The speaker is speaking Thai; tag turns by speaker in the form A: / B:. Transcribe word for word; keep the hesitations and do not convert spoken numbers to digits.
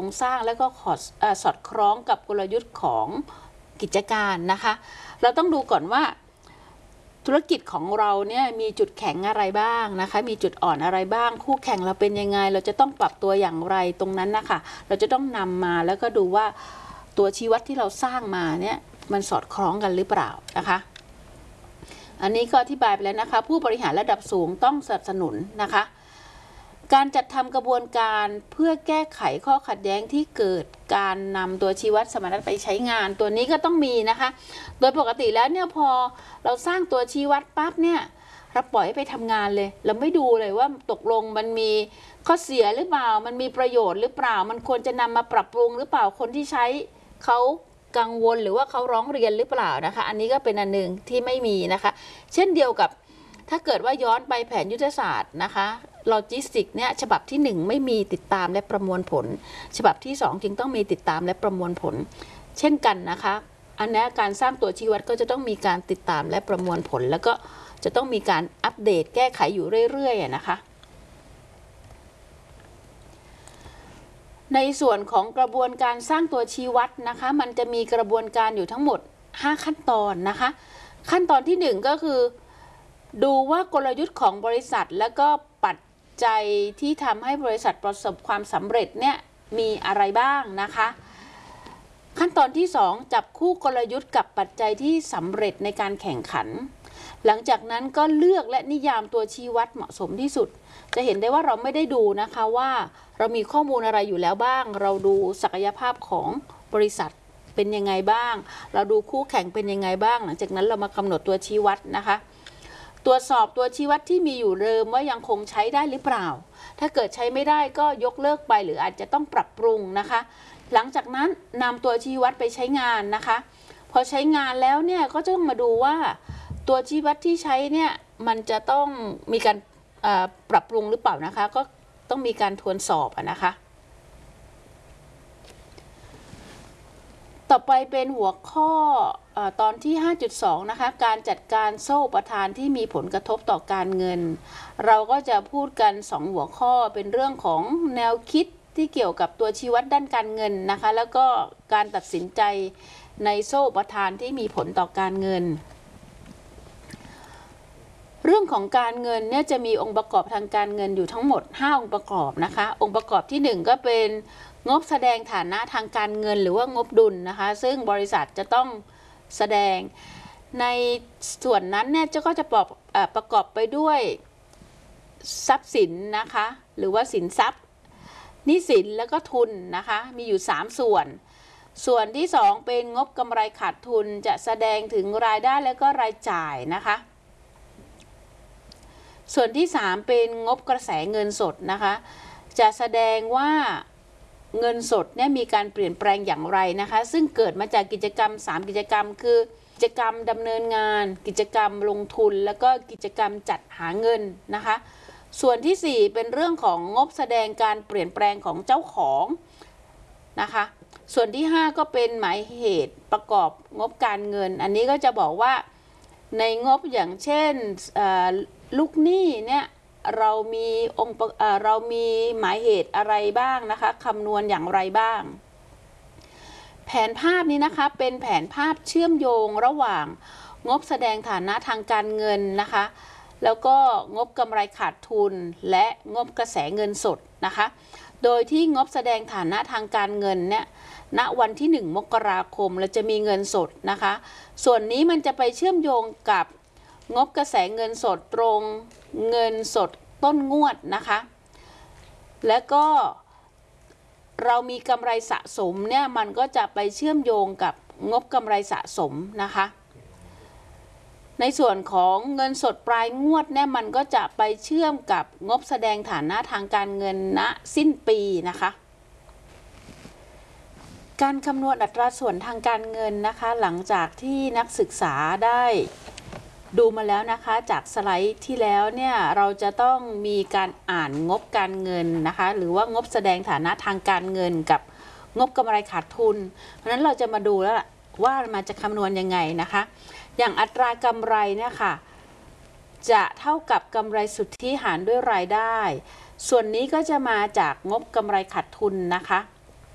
A: สร้างและก็สอดคล้องกับกลยุทธ์ของกิจการนะคะเราต้องดูก่อนว่าธุรกิจของเราเนี่ยมีจุดแข็งอะไรบ้างนะคะมีจุดอ่อนอะไรบ้างคู่แข่งเราเป็นยังไงเราจะต้องปรับตัวอย่างไรตรงนั้นนะคะเราจะต้องนำมาแล้วก็ดูว่าตัวชี้วัดที่เราสร้างมาเนี่ยมันสอดคล้องกันหรือเปล่านะคะอันนี้ก็อธิบายไปแล้วนะคะผู้บริหารระดับสูงต้องสนับสนุนนะคะการจัดทำกระบวนการเพื่อแก้ไขข้อขัดแย้งที่เกิดการนำตัวชี้วัดสมรรถนะไปใช้งานตัวนี้ก็ต้องมีนะคะโดยปกติแล้วเนี่ยพอเราสร้างตัวชี้วัดปั๊บเนี่ยเราปล่อยให้ไปทำงานเลยเราไม่ดูเลยว่าตกลงมันมีข้อเสียหรือเปล่ามันมีประโยชน์หรือเปล่ามันควรจะนำมาปรับปรุงหรือเปล่าคนที่ใช้เขากังวลหรือว่าเขาร้องเรียนหรือเปล่านะคะอันนี้ก็เป็นอันหนึ่งที่ไม่มีนะคะเช่นเดียวกับถ้าเกิดว่าย้อนไปแผนยุทธศาสตร์นะคะโลจิสติกเนี่ยฉบับที่หนึ่งไม่มีติดตามและประมวลผลฉบับที่สองจึงต้องมีติดตามและประมวลผลเช่นกันนะคะอันนี้การสร้างตัวชี้วัดก็จะต้องมีการติดตามและประมวลผลแล้วก็จะต้องมีการอัปเดตแก้ไขอยู่เรื่อยๆนะคะในส่วนของกระบวนการสร้างตัวชี้วัดนะคะมันจะมีกระบวนการอยู่ทั้งหมดห้าขั้นตอนนะคะขั้นตอนที่หนึ่งก็คือดูว่ากลยุทธ์ของบริษัทแล้วก็ปัจจัยที่ทำให้บริษัทประสบความสำเร็จเนี่ยมีอะไรบ้างนะคะขั้นตอนที่สองจับคู่กลยุทธ์กับปัจจัยที่สำเร็จในการแข่งขันหลังจากนั้นก็เลือกและนิยามตัวชี้วัดเหมาะสมที่สุดจะเห็นได้ว่าเราไม่ได้ดูนะคะว่าเรามีข้อมูลอะไรอยู่แล้วบ้างเราดูศักยภาพของบริษัทเป็นยังไงบ้างเราดูคู่แข่งเป็นยังไงบ้างหลังจากนั้นเรามากำหนดตัวชี้วัดนะคะตรวจสอบตัวชี้วัดที่มีอยู่เดิมว่ายังคงใช้ได้หรือเปล่าถ้าเกิดใช้ไม่ได้ก็ยกเลิกไปหรืออาจจะต้องปรับปรุงนะคะหลังจากนั้นนำตัวชี้วัดไปใช้งานนะคะพอใช้งานแล้วเนี่ยก็จะต้องมาดูว่าตัวชี้วัดที่ใช้เนี่ยมันจะต้องมีการปรับปรุงหรือเปล่านะคะก็ต้องมีการทวนสอบนะคะต่อไปเป็นหัวข้อตอนที่ ห้าจุดสอง นะคะการจัดการโซ่ประทานที่มีผลกระทบต่อการเงินเราก็จะพูดกันสองหัวข้อเป็นเรื่องของแนวคิดที่เกี่ยวกับตัวชี้วัดด้านการเงินนะคะแล้วก็การตัดสินใจในโซ่ประทานที่มีผลต่อการเงินเรื่องของการเงินเนี่ยจะมีองค์ประกอบทางการเงินอยู่ทั้งหมดห้าองค์ประกอบนะคะองค์ประกอบที่หนึ่งก็เป็นงบแสดงฐานะทางการเงินหรือว่างบดุลนะคะซึ่งบริษัทจะต้องแสดงในส่วนนั้นเนี่ยก็จะประกอบประกอบไปด้วยทรัพย์สินนะคะหรือว่าสินทรัพย์หนี้สินแล้วก็ทุนนะคะมีอยู่สามส่วนส่วนที่สองเป็นงบกำไรขาดทุนจะแสดงถึงรายได้และก็รายจ่ายนะคะส่วนที่สามเป็นงบกระแสเงินสดนะคะจะแสดงว่าเงินสดเนี่ยมีการเปลี่ยนแปลงอย่างไรนะคะซึ่งเกิดมาจากกิจกรรมสามกิจกรรมคือกิจกรรมดำเนินงานกิจกรรมลงทุนแล้วก็กิจกรรมจัดหาเงินนะคะส่วนที่สี่เป็นเรื่องของงบแสดงการเปลี่ยนแปลงของเจ้าของนะคะส่วนที่ห้าก็เป็นหมายเหตุประกอบงบการเงินอันนี้ก็จะบอกว่าในงบอย่างเช่นลูกหนี้เนี่ยเรามีองค์เรามีหมายเหตุอะไรบ้างนะคะคำนวณอย่างไรบ้างแผนภาพนี้นะคะเป็นแผนภาพเชื่อมโยงระหว่างงบแสดงฐานะทางการเงินนะคะแล้วก็งบกำไรขาดทุนและงบกระแสเงินสดนะคะโดยที่งบแสดงฐานะทางการเงินเนี่ยณวันที่หนึ่งมกราคมเราจะมีเงินสดนะคะส่วนนี้มันจะไปเชื่อมโยงกับงบกระแสเงินสดตรงเงินสดต้นงวดนะคะและก็เรามีกำไรสะสมเนี่ยมันก็จะไปเชื่อมโยงกับงบกำไรสะสมนะคะในส่วนของเงินสดปลายงวดเนี่ยมันก็จะไปเชื่อมกับงบแสดงฐานะทางการเงินณสิ้นปีนะคะการคำนวณอัตราส่วนทางการเงินนะคะหลังจากที่นักศึกษาได้ดูมาแล้วนะคะจากสไลด์ที่แล้วเนี่ยเราจะต้องมีการอ่านงบการเงินนะคะหรือว่างบแสดงฐานะทางการเงินกับงบกำไรขาดทุนเพราะฉะนั้นเราจะมาดูแล้วว่ามันจะคำนวณยังไงนะคะอย่างอัตรากำไรเนี่ยค่ะจะเท่ากับกำไรสุทธิหารด้วยรายได้ส่วนนี้ก็จะมาจากงบกำไรขาดทุนนะคะ